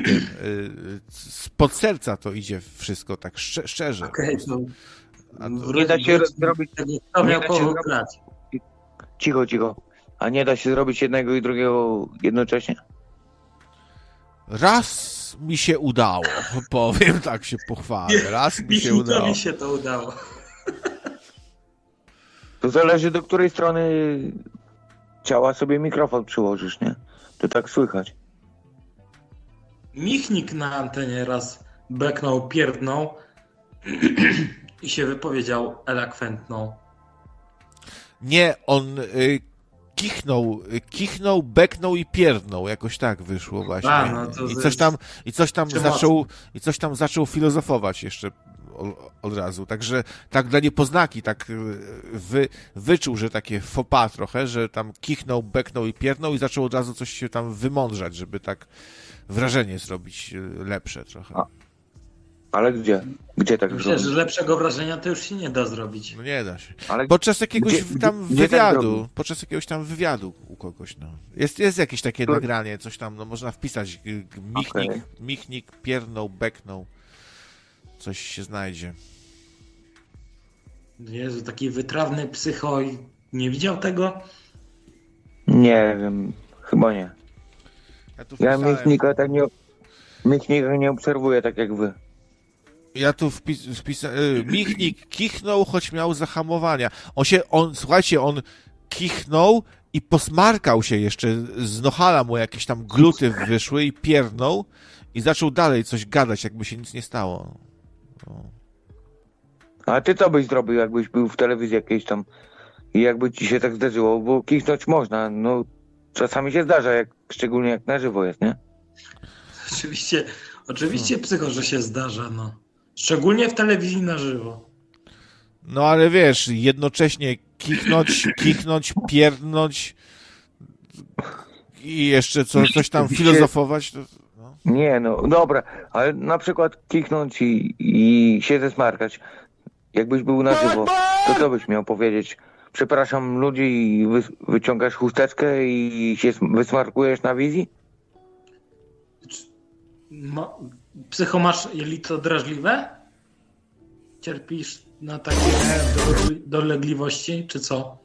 Spod serca to idzie wszystko, tak szczerze. Okej, to... Nie da się zrobić... Kto miał kogo grać? Cicho. A nie da się zrobić jednego i drugiego jednocześnie? Raz mi się udało, powiem tak, się pochwalę. Raz mi się udało. Michnikowi się to udało. To zależy, do której strony ciała sobie mikrofon przyłożysz, nie? To tak słychać. Michnik na antenie raz beknął, pierdnął i się wypowiedział elokwentną. Nie, on kichnął, beknął i pierdnął. Jakoś tak wyszło właśnie. I coś tam zaczął filozofować jeszcze od razu. Także tak dla niepoznaki, tak wyczuł, że takie faux pas trochę, że tam kichnął, beknął i pierdnął i zaczął od razu coś się tam wymądrzać, żeby tak wrażenie zrobić lepsze trochę. Ale gdzie? Gdzie tak Myślę, że lepszego wrażenia to już się nie da zrobić. No nie da się. Ale podczas jakiegoś gdzie jakiegoś tam wywiadu u kogoś, no. Jest jakieś takie nagranie, coś tam, no można wpisać. Michnik, piernął, beknął. Coś się znajdzie. Jezu, taki wytrawny psycho i nie widział tego? Nie wiem, chyba nie. Ja Michnika tak nie obserwuję tak jak wy. Ja tu wpisałem. Michnik kichnął, choć miał zahamowania. Słuchajcie, on kichnął i posmarkał się jeszcze. Z nohala mu jakieś tam gluty wyszły i piernął i zaczął dalej coś gadać, jakby się nic nie stało. No. A ty co byś zrobił, jakbyś był w telewizji jakiejś tam i jakby ci się tak zdarzyło? Bo kichnąć można, no czasami się zdarza, szczególnie jak na żywo jest, nie? Oczywiście psycho, że się zdarza, no. Szczególnie w telewizji na żywo. No ale wiesz, jednocześnie kichnąć, pierdnąć i jeszcze coś tam filozofować. To, no. Nie, no dobra, ale na przykład kichnąć i się zesmarkać. Jakbyś był na żywo, to co byś miał powiedzieć? Przepraszam ludzi i wyciągasz chusteczkę i się wysmarkujesz na wizji? Psycho, masz jelito drażliwe? Cierpisz na takie dolegliwości, czy co?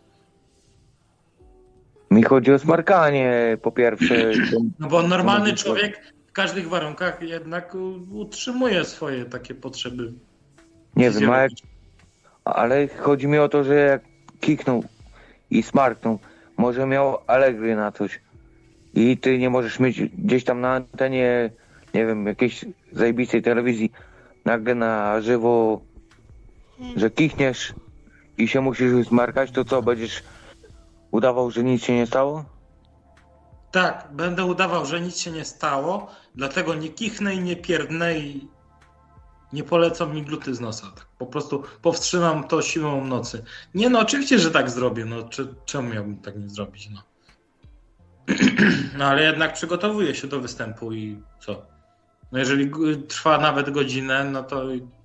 Mi chodzi o smarkanie, po pierwsze. No bo normalny człowiek w każdych warunkach jednak utrzymuje swoje takie potrzeby. Nie wiem, ale chodzi mi o to, że jak kiknął i smarknął, może miał alergię na coś i ty nie możesz mieć gdzieś tam na antenie, nie wiem, jakiejś zajebistej telewizji nagle na żywo, że kichniesz i się musisz smarkać, to co, będziesz udawał, że nic się nie stało? Tak, będę udawał, że nic się nie stało, dlatego nie kichnę i nie pierdnę i nie polecą mi gluty z nosa. Tak. Po prostu powstrzymam to siłą nocy. Nie, no oczywiście, że tak zrobię. No, czemu miałbym tak nie zrobić? No. No ale jednak przygotowuję się do występu i co? No jeżeli trwa nawet godzinę, no to...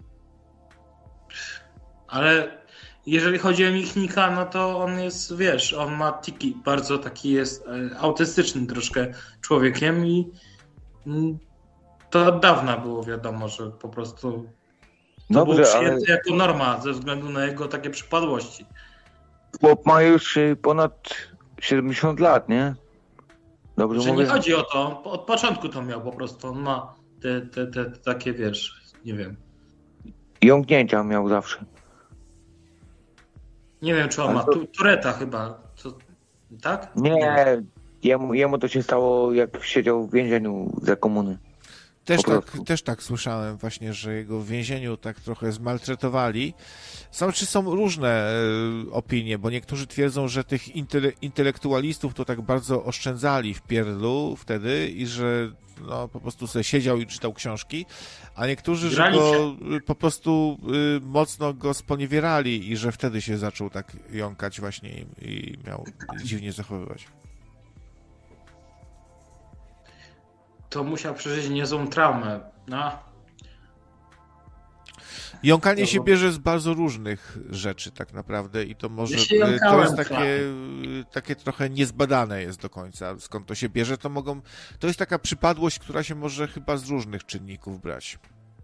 Ale jeżeli chodzi o Michnika, no to on jest, wiesz, on ma tiki, bardzo taki jest autystycznym troszkę człowiekiem i to od dawna było wiadomo, że po prostu to było przyjęte jako norma ze względu na jego takie przypadłości. Chłop ma już ponad 70 lat, nie? Dobrze że mówię? Nie chodzi o to, od początku to miał po prostu, on ma te takie, wiesz, nie wiem. Jąknięcia miał zawsze. Nie wiem, czy on ma Tureta chyba, tak? Nie, jemu to się stało, jak siedział w więzieniu za komuny. Też tak słyszałem właśnie, że jego w więzieniu tak trochę zmaltretowali. Są różne opinie, bo niektórzy twierdzą, że tych intelektualistów to tak bardzo oszczędzali w pierdlu wtedy i że no, po prostu sobie siedział i czytał książki, a niektórzy, że go po prostu mocno go sponiewierali i że wtedy się zaczął tak jąkać właśnie i miał dziwnie zachowywać. To musiał przeżyć niezłą traumę. No. Jąkanie się bierze z bardzo różnych rzeczy tak naprawdę i to może to jest takie trochę niezbadane jest do końca. Skąd to się bierze, to jest taka przypadłość, która się może chyba z różnych czynników brać.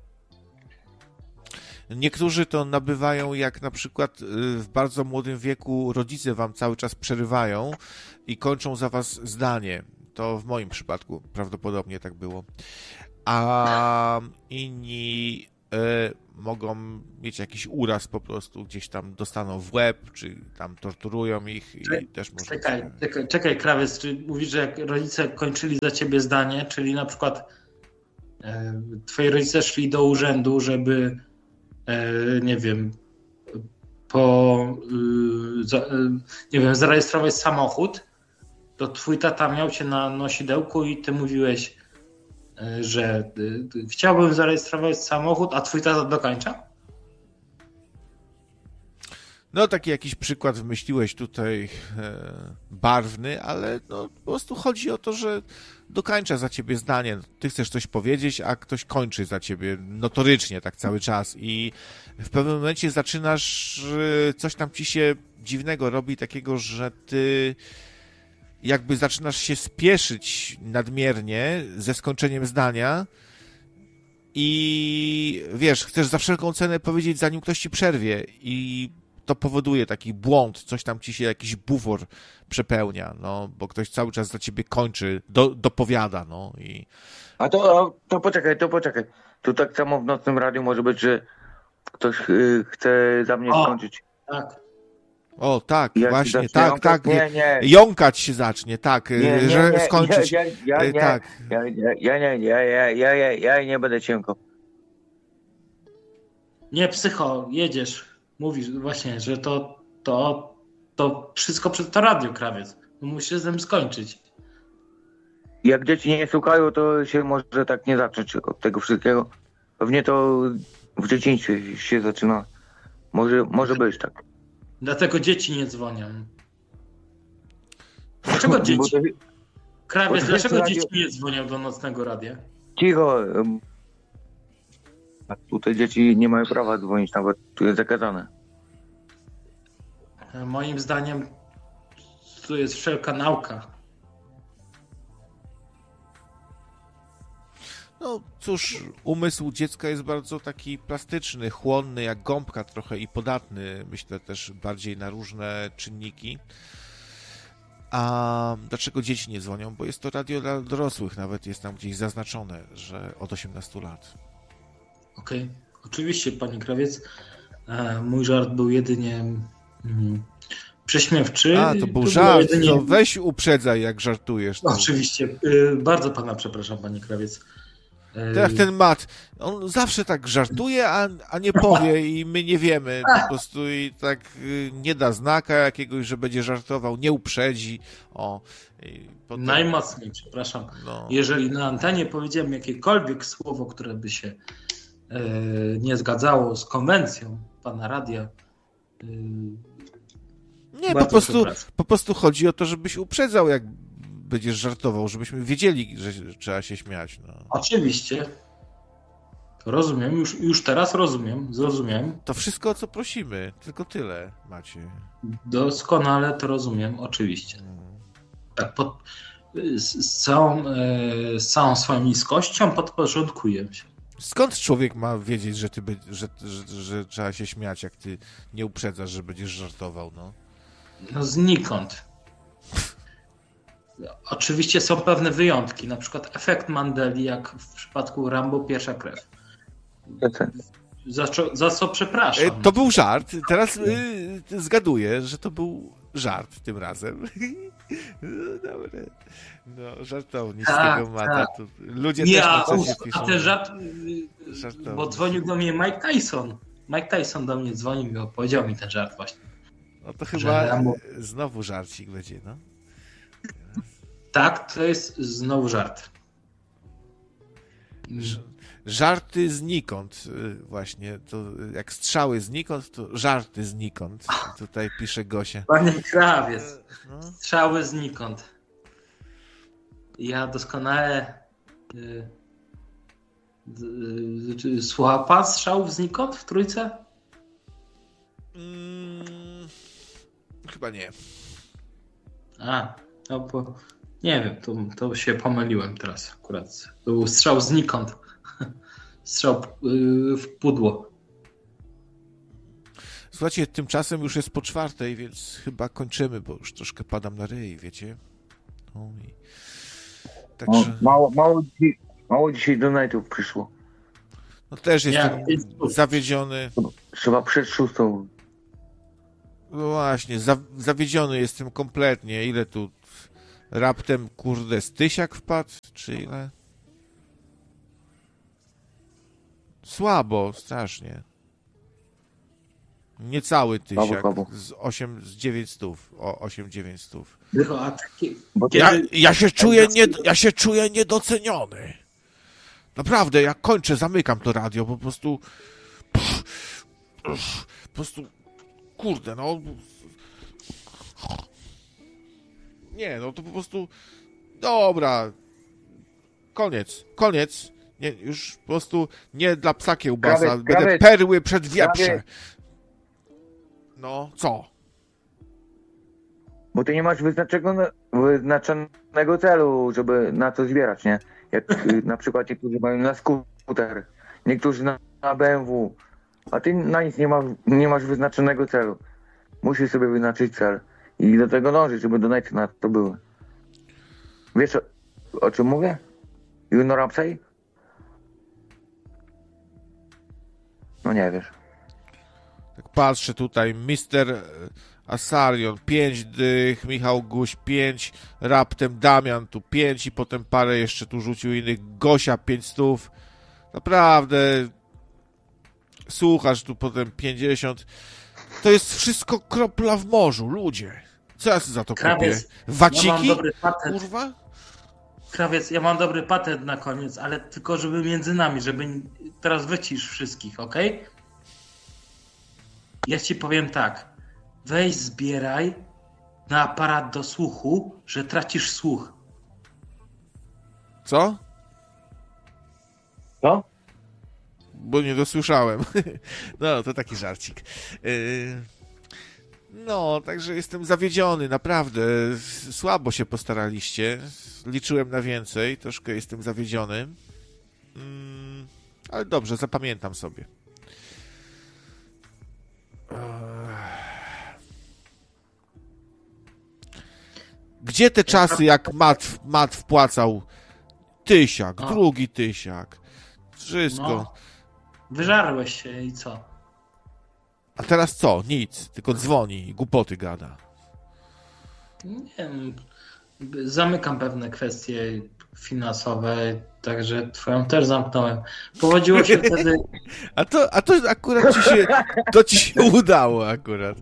Niektórzy to nabywają, jak na przykład w bardzo młodym wieku rodzice wam cały czas przerywają i kończą za was zdanie. To w moim przypadku prawdopodobnie tak było. A inni mogą mieć jakiś uraz po prostu, gdzieś tam dostaną w łeb, czy tam torturują ich i też może... Czekaj, Krawiec, czy mówisz, że jak rodzice kończyli za ciebie zdanie, czyli na przykład twoi rodzice szli do urzędu, żeby nie wiem, zarejestrować samochód, to twój tata miał cię na nosidełku i ty mówiłeś, że chciałbym zarejestrować samochód, a twój tata dokańcza? No taki jakiś przykład wymyśliłeś tutaj barwny, ale no, po prostu chodzi o to, że dokańcza za ciebie zdanie. Ty chcesz coś powiedzieć, a ktoś kończy za ciebie notorycznie tak cały czas i w pewnym momencie zaczynasz, coś tam ci się dziwnego robi, takiego, że ty jakby zaczynasz się spieszyć nadmiernie ze skończeniem zdania i wiesz, chcesz za wszelką cenę powiedzieć, zanim ktoś ci przerwie i to powoduje taki błąd, coś tam ci się, jakiś bufor przepełnia, no, bo ktoś cały czas za ciebie kończy, dopowiada, no i... A to poczekaj. Tu tak samo w nocnym radiu może być, że ktoś chce za mnie skończyć. Tak. O, tak, Jak właśnie, zacznie tak, jąkać? tak. Nie. Jąkać się zacznie, tak, że skończyć. Tak. Ja nie będę cienko. Nie, psycho, jedziesz. Mówisz właśnie, że to wszystko przez to radio, Krawiec. Musisz z tym skończyć. Jak dzieci nie słuchają, to się może tak nie zacząć od tego wszystkiego. Pewnie to w dzieciństwie się zaczyna. Może być tak. Dlatego dzieci nie dzwonią. Dlaczego dzieci? Krawiec, dlaczego dzieci nie dzwonią do nocnego radia? Cicho. Tutaj dzieci nie mają prawa dzwonić, nawet tu jest zakazane. Moim zdaniem tu jest wszelka nauka. No cóż, umysł dziecka jest bardzo taki plastyczny, chłonny, jak gąbka trochę i podatny, myślę też bardziej na różne czynniki. A dlaczego dzieci nie dzwonią? Bo jest to radio dla dorosłych, nawet jest tam gdzieś zaznaczone, że od 18 lat. Okej. Oczywiście, panie Krawiec. Mój żart był jedynie prześmiewczy. A, to był żart. To weź uprzedzaj, jak żartujesz. No, oczywiście. Bardzo pana przepraszam, panie Krawiec. Tak, ten Matt, on zawsze tak żartuje, a nie powie i my nie wiemy po prostu i tak nie da znaka jakiegoś, że będzie żartował, nie uprzedzi. Potem... Najmocniej, przepraszam. No. Jeżeli na antenie powiedziałem jakiekolwiek słowo, które by się nie zgadzało z konwencją pana radia, nie, po prostu chodzi o to, żebyś uprzedzał, jak będziesz żartował, żebyśmy wiedzieli, że trzeba się śmiać. No. Oczywiście. Rozumiem, już teraz zrozumiem. To wszystko, o co prosimy, tylko tyle, Macie. Doskonale to rozumiem, oczywiście. Tak, z całą swoją niskością podporządkuję się. Skąd człowiek ma wiedzieć, że trzeba się śmiać, jak ty nie uprzedzasz, że będziesz żartował, no? No znikąd. Oczywiście są pewne wyjątki, na przykład efekt Mandeli, jak w przypadku Rambo Pierwsza Krew. Za co przepraszam. To był żart, teraz zgaduję, że to był żart tym razem. No, dobre. No, żartownik z tego Mata. Tak. Ludzie też na czasie piszą. A ten żart, bo dzwonił do mnie Mike Tyson. Mike Tyson do mnie dzwonił i opowiedział mi ten żart właśnie. No to chyba znowu żarcik będzie, no. Tak, to jest znowu żart. Żarty znikąd, właśnie. To jak strzały znikąd, to żarty znikąd. Tutaj pisze Gosia. Panie Krawiec, strzały znikąd. Ja doskonale... Słucha pan strzałów znikąd w Trójce? Chyba nie. No bo nie wiem, to się pomyliłem teraz akurat. To był strzał znikąd. Strzał w pudło. Słuchajcie, tymczasem już jest po 4:00, więc chyba kończymy, bo już troszkę padam na ryj, wiecie? także... Mało dzisiaj donate'ów przyszło. No też jestem Ja- zawiedziony. Trzeba przed 6. No właśnie, zawiedziony jestem kompletnie. Ile tu raptem, kurde, Stysiak wpadł? Czy ile? Słabo, strasznie. Niecały Tysiak. Słabo. Z 900. O 8-900. A taki, Bo Ja się czuję niedoceniony. Naprawdę, jak kończę, zamykam to radio, po prostu... Po prostu... Kurde, no... Nie, no to po prostu... Dobra. Koniec. Nie, już po prostu nie dla psa kiełbasa. Będę perły przed wieprze. No, co? Bo ty nie masz wyznaczonego celu, żeby na to zbierać, nie? Jak na przykład niektórzy mają na skuter, niektórzy na BMW, a ty na nic nie masz wyznaczonego celu. Musisz sobie wyznaczyć cel i do tego dążyć, żeby donaty na to były. Wiesz o czym mówię? You know what I'm saying? No nie wiesz. Tak patrzę tutaj, Mister Asarion 5 dych, Michał Guś 5, raptem Damian tu 5 i potem parę jeszcze tu rzucił innych, Gosia 500. Naprawdę słuchasz tu potem 50. To jest wszystko kropla w morzu, ludzie. Co ja za to kupię? Krawiec, Waciki? ja mam dobry patent. Kurwa? Krawiec, ja mam dobry patent na koniec, ale tylko żeby między nami, żeby teraz wycisz wszystkich, okej? Ja ci powiem tak. Weź zbieraj na aparat do słuchu, że tracisz słuch. Co? Co? Bo nie dosłyszałem. No, to taki żarcik. No, także jestem zawiedziony, naprawdę. Słabo się postaraliście. Liczyłem na więcej, troszkę jestem zawiedziony. Ale dobrze, zapamiętam sobie. Gdzie te czasy, jak Mat wpłacał tysiak, drugi tysiak, wszystko. No. Wyżarłeś się i co? A teraz co? Nic, tylko dzwoni i głupoty gada. Nie wiem. Zamykam pewne kwestie finansowe, także twoją też zamknąłem. Powodziło się wtedy... A to akurat ci się udało akurat.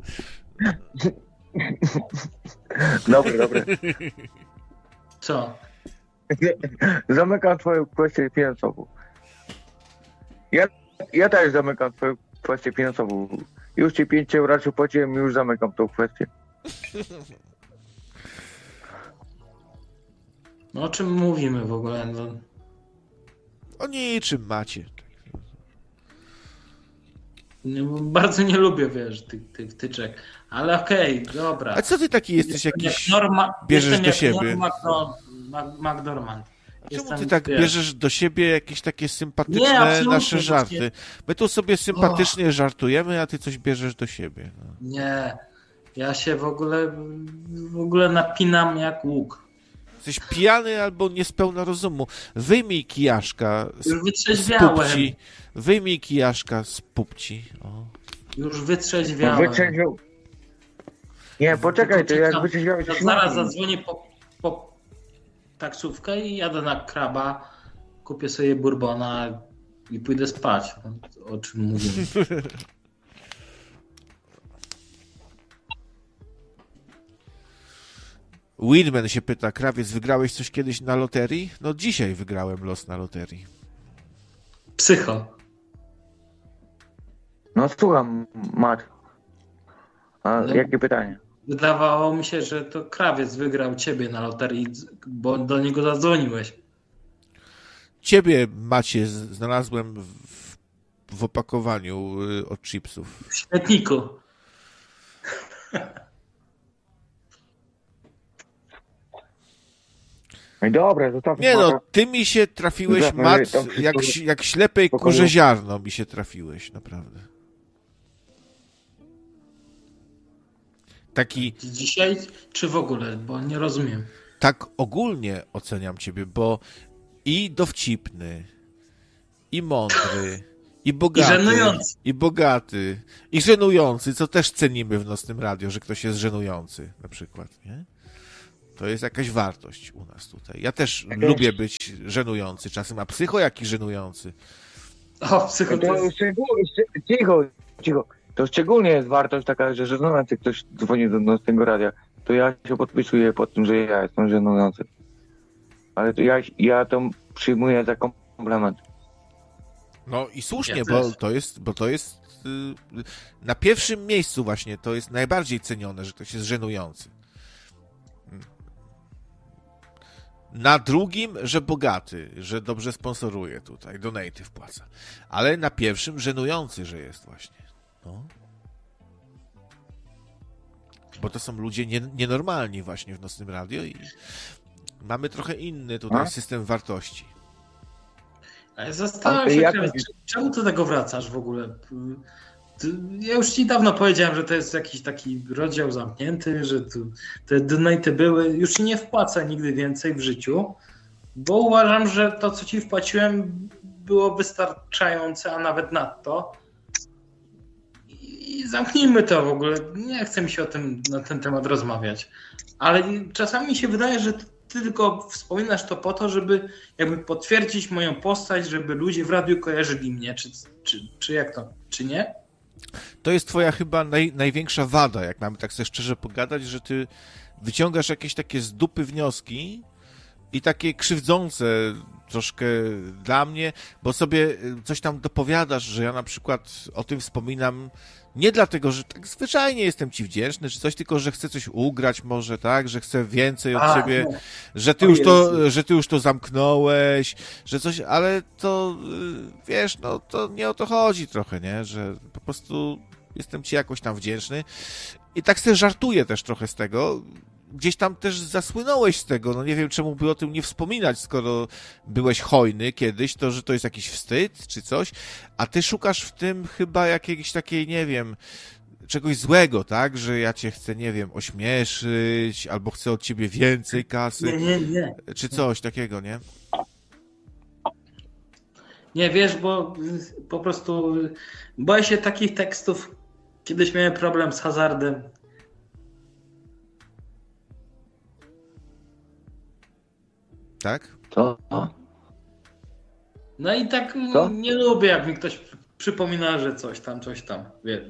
Dobre. Co? Zamykam twoją kwestię finansową. Ja też zamykam twoją kwestię finansową. Już ci 5 euro płaciłem i już zamykam tą kwestię. No o czym mówimy w ogóle? No, O niczym macie. bardzo nie lubię, wiesz, tych tyczek. Ale okej, dobra. A co ty taki jesteś jakiś... bierzesz jestem do jak siebie? McDormand. Czemu ty tak bierzesz do siebie jakieś takie sympatyczne Nie, absolutnie, nasze żarty? My tu sobie sympatycznie żartujemy, a ty coś bierzesz do siebie. No. Nie, ja się w ogóle napinam jak łuk. Jesteś pijany albo niespełna rozumu. Wyjmij kijaszka Już z wytrzeźwiałem. pupci. Wyjmij kijaszka z pupci. O. Już wytrzeźwiałem. Nie, poczekaj, to jak wytrzeźwiałeś... Ja zaraz zadzwonię po taksówkę i jadę na Kraba, kupię sobie bourbona i pójdę spać. O czym mówimy. Winman się pyta, Krawiec, wygrałeś coś kiedyś na loterii? No dzisiaj wygrałem los na loterii. Psycho. No słucham, Mat. A No. jakie pytanie? Wydawało mi się, że to Krawiec wygrał ciebie na loterii, bo do niego zadzwoniłeś. Ciebie, Macie, znalazłem w opakowaniu od chipsów. W śmietniku. No i dobra, zostawmy. Nie no, ty mi się trafiłeś, Dobra, Mat, tam wszystko jak ślepej pokoju. kurze ziarno mi się trafiłeś, naprawdę. Taki... Dzisiaj czy w ogóle, bo nie rozumiem. tak ogólnie oceniam ciebie, bo i dowcipny, i mądry, i bogaty, i żenujący, co też cenimy w Nocnym Radio, że ktoś jest żenujący na przykład, nie? To jest jakaś wartość u nas tutaj. Ja też lubię być żenujący czasem, a psycho jaki żenujący. O, psycho to jest... Cicho. To szczególnie jest wartość taka, że żenujący ktoś dzwoni do Nocnego Radia, to ja się podpisuję pod tym, że ja jestem żenujący. Ale to ja to przyjmuję za komplement. No i słusznie, Ja bo to jest na pierwszym miejscu właśnie, to jest najbardziej cenione, że ktoś jest żenujący. Na drugim, że bogaty, że dobrze sponsoruje tutaj, donaty wpłaca. Ale na pierwszym żenujący, że jest właśnie. No. Bo to są ludzie nienormalni właśnie w Nocnym Radio i mamy trochę inny tutaj system wartości. Zastanawiam się, czemu do tego wracasz w ogóle? Ja już ci dawno powiedziałem, że to jest jakiś taki rozdział zamknięty, że tu te donaty były. Już ci nie wpłacę nigdy więcej w życiu, bo uważam, że to, co ci wpłaciłem, było wystarczające, a nawet nadto. I zamknijmy to w ogóle. Nie chcę mi się na ten temat rozmawiać. Ale czasami mi się wydaje, że ty tylko wspominasz to po to, żeby jakby potwierdzić moją postać, żeby ludzie w radiu kojarzyli mnie, czy jak to, czy nie? To jest twoja chyba największa wada, jak mamy tak sobie szczerze pogadać, że ty wyciągasz jakieś takie z dupy wnioski i takie krzywdzące troszkę dla mnie, bo sobie coś tam dopowiadasz, że ja na przykład o tym wspominam nie dlatego, że tak zwyczajnie jestem ci wdzięczny, czy coś, tylko że chcę coś ugrać może, tak, że chcę więcej od ciebie, no. że ty już to zamknąłeś, że coś, ale to wiesz, no to nie o to chodzi trochę, nie, że po prostu jestem ci jakoś tam wdzięczny i tak sobie żartuję też trochę z tego. Gdzieś tam też zasłynąłeś z tego, no nie wiem czemu by o tym nie wspominać, skoro byłeś hojny kiedyś, to że to jest jakiś wstyd czy coś, a ty szukasz w tym chyba jakiejś takiej, nie wiem, czegoś złego, tak, że ja cię chcę, nie wiem, ośmieszyć, albo chcę od ciebie więcej kasy, nie. Czy coś takiego, nie? Nie, wiesz, bo po prostu boję się takich tekstów. Kiedyś miałem problem z hazardem. Tak? Co? No i tak nie lubię, jak mi ktoś przypomina, że coś tam, wiesz,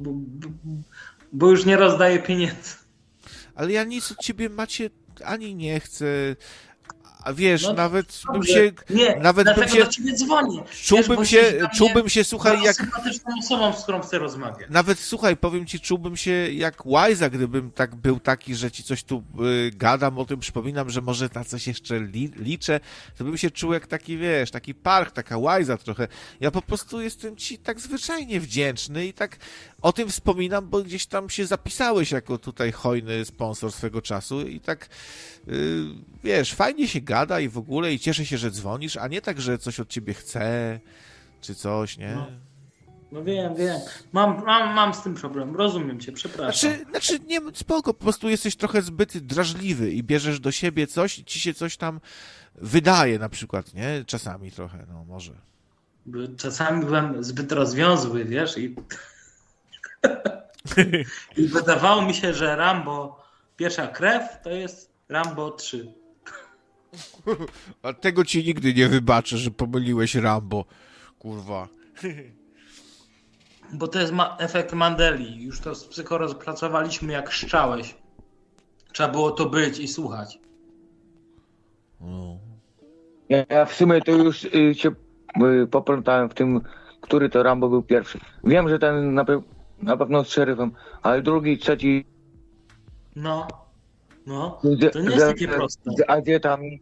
bo już nie rozdaję pieniędzy. Ale ja nic od ciebie, Macie, ani nie chcę, a wiesz, no, nawet dobrze. bym się... Nie, nawet dlatego bym się, do ciebie dzwonię. czułbym się, słuchaj, jak... sympatyczną osobą, z którą chcę rozmawiać. Nawet, słuchaj, powiem ci, czułbym się jak łajza, gdybym tak był taki, że ci coś tu gadam o tym, przypominam, że może na coś jeszcze liczę, to bym się czuł jak taki, wiesz, taki parch, taka łajza trochę. Ja po prostu jestem ci tak zwyczajnie wdzięczny i tak o tym wspominam, bo gdzieś tam się zapisałeś jako tutaj hojny sponsor swego czasu i tak, wiesz, fajnie się gada i w ogóle i cieszę się, że dzwonisz, a nie tak, że coś od ciebie chcę, czy coś, nie? No wiem. Mam z tym problem. Rozumiem cię, przepraszam. Znaczy nie, spoko, po prostu jesteś trochę zbyt drażliwy i bierzesz do siebie coś i ci się coś tam wydaje na przykład, nie? Czasami trochę, no może. Czasami byłem zbyt rozwiązły, wiesz, i wydawało mi się, że Rambo Pierwsza Krew to jest Rambo 3. A tego ci nigdy nie wybaczę, że pomyliłeś Rambo. Kurwa. Bo to jest efekt Mandeli. Już to z psycho rozpracowaliśmy, jak szczałeś. Trzeba było to być i słuchać. No. Ja w sumie to już się poplątałem w tym, który to Rambo był pierwszy. Wiem, że ten na pewno z szeryfem, ale drugi, trzeci... No, to nie jest takie proste. Z Azjetami.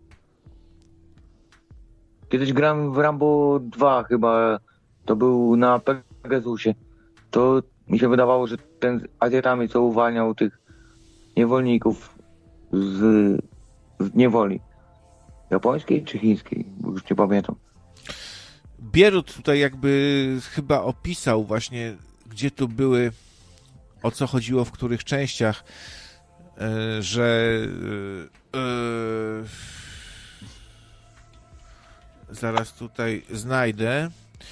Kiedyś grałem w Rambo 2 chyba, to był na Pegasusie. To mi się wydawało, że ten z Azjetami, co uwalniał tych niewolników z niewoli. Japońskiej czy chińskiej? Bo już nie pamiętam. Bierut tutaj jakby chyba opisał właśnie, gdzie tu były, o co chodziło, w których częściach, że Zaraz tutaj znajdę.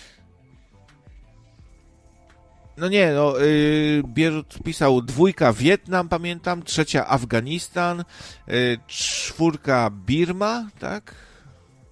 No nie, no Bierut pisał 2 Wietnam, pamiętam, 3 Afganistan, 4 Birma, tak?